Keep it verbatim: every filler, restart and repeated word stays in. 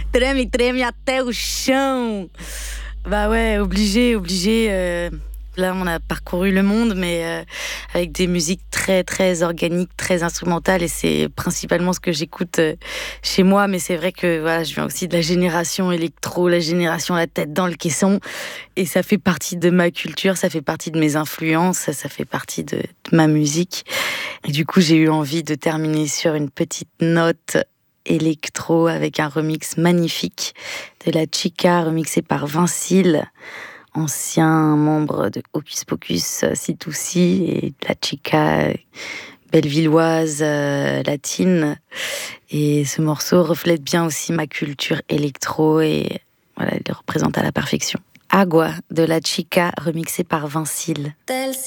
Treme, treme até o chão. Bah ouais, obligé, obligé. Euh, là, on a parcouru le monde, mais euh, avec des musiques très, très organiques, très instrumentales, et c'est principalement ce que j'écoute euh, chez moi. Mais c'est vrai que voilà, je viens aussi de la génération électro, la génération la tête dans le caisson, et ça fait partie de ma culture, ça fait partie de mes influences, ça, ça fait partie de, de ma musique. Et du coup, j'ai eu envie de terminer sur une petite note électro avec un remix magnifique de La Chica, remixé par Vincile, ancien membre de Hocus Pocus, C deux C, et La Chica, bellevilloise, euh, latine. Et ce morceau reflète bien aussi ma culture électro et voilà, il le représente à la perfection. Agua de La Chica, remixé par Vincile.